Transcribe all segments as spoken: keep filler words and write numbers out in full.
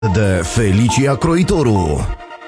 de Felicia Croitoru.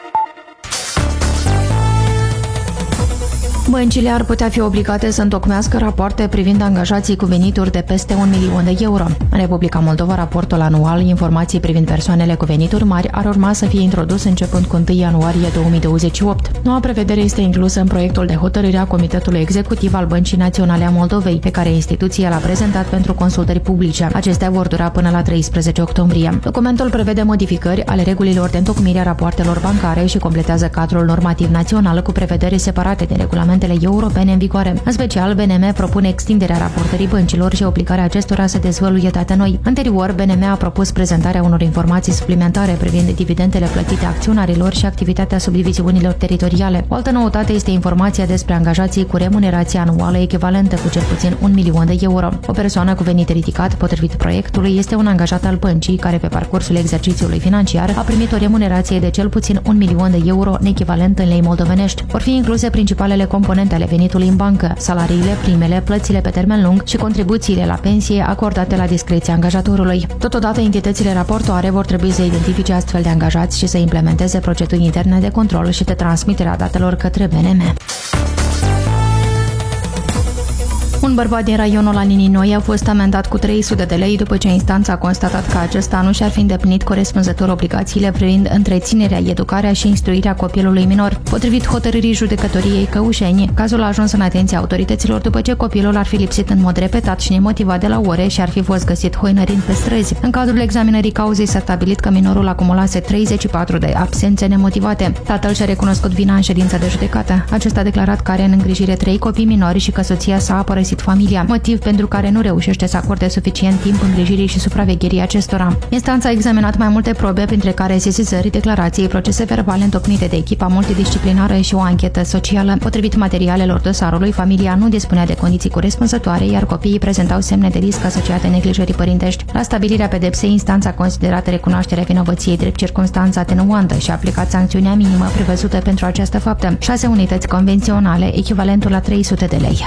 Băncile ar putea fi obligate să întocmească rapoarte privind angajații cu venituri de peste un milion de euro. În Republica Moldova, raportul anual, informații privind persoanele cu venituri mari, ar urma să fie introdus începând cu întâi ianuarie două mii douăzeci și opt. Noua prevedere este inclusă în proiectul de hotărâre a Comitetului Executiv al Băncii Naționale a Moldovei, pe care instituția l-a prezentat pentru consultări publice. Acestea vor dura până la treisprezece octombrie. Documentul prevede modificări ale regulilor de întocmire a rapoartelor bancare și completează cadrul normativ național cu prevederi separate de regulamente europene în vigoare. În special, B N M propune extinderea raportării băncilor și obligarea acestora să dezvăluie date noi. Anterior, B N M a propus prezentarea unor informații suplimentare privind dividendele plătite acționarilor și activitatea subdiviziunilor teritoriale. O altă noutate este informația despre angajații cu remunerație anuală echivalentă cu cel puțin un milion de euro. O persoană cu venit ridicat, potrivit proiectului, este un angajat al băncii care pe parcursul exercițiului financiar a primit o remunerație de cel puțin un milion de euro neechivalent în lei moldovenești. Vor fi incluse principalele componente ale venitului în bancă, salariile, primele, plățile pe termen lung și contribuțiile la pensie acordate la discreția angajatorului. Totodată, entitățile raportoare vor trebui să identifice astfel de angajați și să implementeze proceduri interne de control și de transmiterea datelor către B N M. Un bărbat din raionul Aninii Noi a fost amendat cu trei sute de lei după ce instanța a constatat că acesta nu și-ar fi îndeplinit corespunzător obligațiile privind întreținerea, educarea și instruirea copilului minor. Potrivit hotărârii judecătoriei Căușeni, cazul a ajuns în atenția autorităților după ce copilul ar fi lipsit în mod repetat și nemotivat de la ore și ar fi fost găsit hoinărind pe străzi. În cadrul examinării cauzei s-a stabilit că minorul acumulase treizeci și patru de absențe nemotivate. Tatăl și-a recunoscut vina în ședința de judecată. Acesta a declarat că are în îngrijire trei copii minori și că soția sa a părăsit familia, motiv pentru care nu reușește să acorde suficient timp îngrijirii și supravegherii acestora. Instanța a examinat mai multe probe, printre care sesizări, declarații, procese verbale întocmite de echipa multidisciplinară și o anchetă socială. Potrivit materialelor dosarului, familia nu dispunea de condiții corespunzătoare, iar copiii prezentau semne de risc asociate neglijării părintești. La stabilirea pedepsei, instanța a considerat recunoașterea vinovăției drept circumstanță atenuantă și a aplicat sancțiunea minimă prevăzută pentru această faptă, șase unități convenționale, echivalentul la trei sute de lei.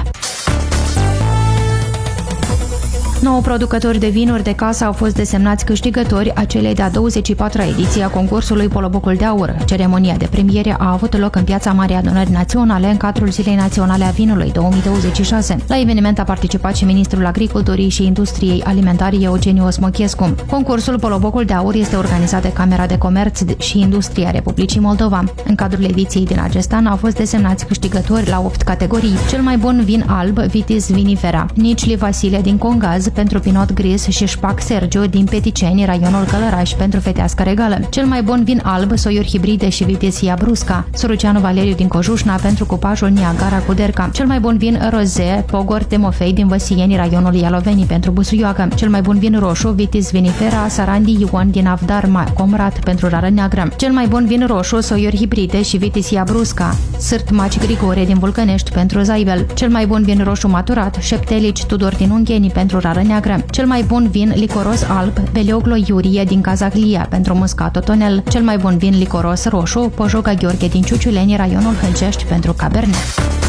nouă producători de vinuri de casă au fost desemnați câștigători a celei de-a douăzeci și patra ediție a concursului Polobocul de Aur. Ceremonia de premiere a avut loc în Piața Marii Adunări Naționale în cadrul Zilei Naționale a Vinului două mii douăzeci și șase. La eveniment a participat și ministrul Agriculturii și Industriei Alimentare Eugeniu Osmochescu. Concursul Polobocul de Aur este organizat de Camera de Comerț și Industrie a Republicii Moldova. În cadrul ediției din acest an au fost desemnați câștigători la opt categorii. Cel mai bun vin alb, Vitis Vinifera, Nicli Vasile din Congaz pentru Pinot Gris și Șpac Sergiu din Peticeni, raionul Călăraș pentru Fetească Regală. Cel mai bun vin alb, soiuri hibride și Vitesia Brusca, Suruceanu Valeriu din Cojușna pentru cupajul Niagara Cuderca. Cel mai bun vin roze, Pogor Timofei din Văsieni, raionul Ialoveni pentru Busuioacă. Cel mai bun vin roșu, Vitis Vinifera, Sarandi Ion din Avdarma, Comrat pentru Rară Neagră. Cel mai bun vin roșu, soiuri hibride și Vitesia Brusca, Sârt Maci Grigore din Vulcănești pentru Zaibel. Cel mai bun vin roșu maturat, Șeptelici Tudor din Ungheni pentru Rară Neagră. Cel mai bun vin licoros alb, Beleoglo Iurie din Cazahlia pentru Muscat Otonel. Cel mai bun vin licoros roșu, Pojoga Gheorghe din Ciuciuleni, raionul Hâncești pentru Cabernet.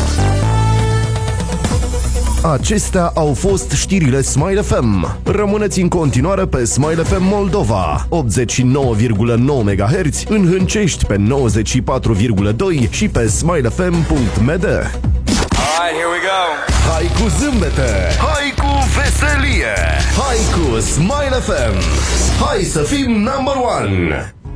Acestea au fost știrile Smile F M. Rămâneți în continuare pe Smile F M Moldova, optzeci și nouă virgulă nouă megahertz, în Hâncești pe nouăzeci și patru virgulă doi și pe smile f m punct m d. Alright, here we go. Hai cu zâmbete, hai cu veselie, hai cu Smile F M. Hai să fim number one.